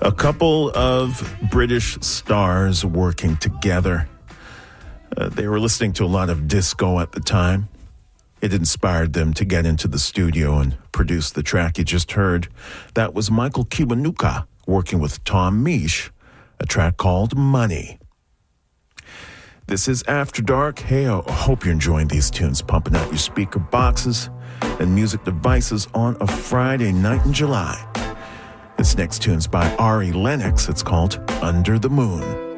A couple of British stars working together. They were listening to a lot of disco at the time. It inspired them to get into the studio and produce the track you just heard. That was Michael Kiwanuka working with Tom Misch, a track called Money. This is After Dark. Hey, I hope you're enjoying these tunes, pumping out your speaker boxes and music devices on a Friday night in July. This next tune's by Ari Lennox. It's called Under the Moon.